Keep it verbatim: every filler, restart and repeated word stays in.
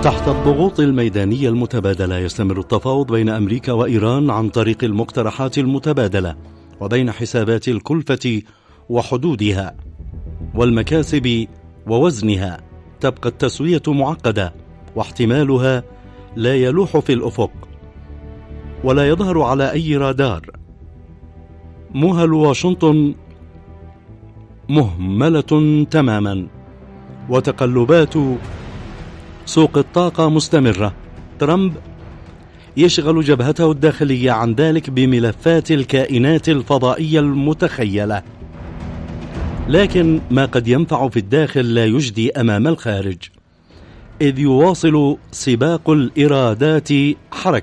تحت الضغوط الميدانية المتبادلة يستمر التفاوض بين أمريكا وإيران عن طريق المقترحات المتبادلة وبين حسابات الكلفة وحدودها والمكاسب ووزنها. تبقى التسوية معقدة واحتمالها لا يلوح في الأفق ولا يظهر على أي رادار. مهل واشنطن مهملة تماما وتقلبات سوق الطاقة مستمرة. ترامب يشغل جبهته الداخلية عن ذلك بملفات الكائنات الفضائية المتخيلة، لكن ما قد ينفع في الداخل لا يجدي أمام الخارج، إذ يواصل سباق الإرادات حركة.